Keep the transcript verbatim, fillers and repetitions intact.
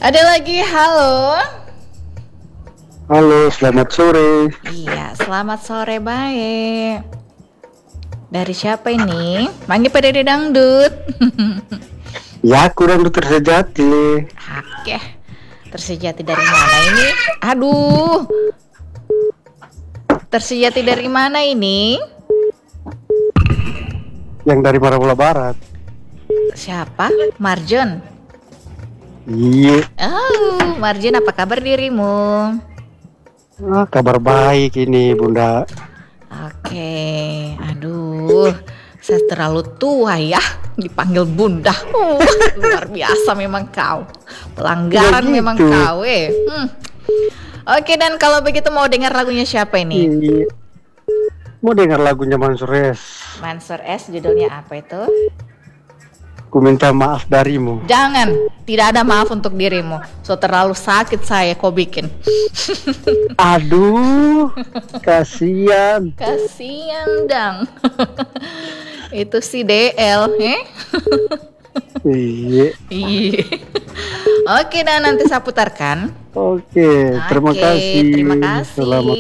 Ada lagi, halo. Halo, selamat sore. Iya, selamat sore, baik. Dari siapa ini? Manggil P D D Dangdut. Ya, kurang tersejati. Oke, tersejati dari mana ini? Aduh, tersejati dari mana ini? Yang dari Marabola Barat. Siapa? Marjon. Iya. Oh, Marjon, apa kabar dirimu? Ah, kabar baik ini, Bunda. Oke, aduh, saya terlalu tua ya dipanggil Bunda. Uh, luar biasa memang kau. Pelanggaran Ya gitu. memang kau, eh. Hmm. Oke, dan kalau begitu mau dengar lagunya siapa ini? Iya. Mau dengar lagunya Mansyur S. Mansyur S, judulnya apa itu? Ku minta maaf darimu. Jangan, tidak ada maaf untuk dirimu. So terlalu sakit saya kau bikin. Aduh, kasihan. Kasian dang. Itu si D L, eh? Iya. Iya. Oke, dan nanti saya putarkan. Oke, terima Oke, kasih. terima kasih. Selamat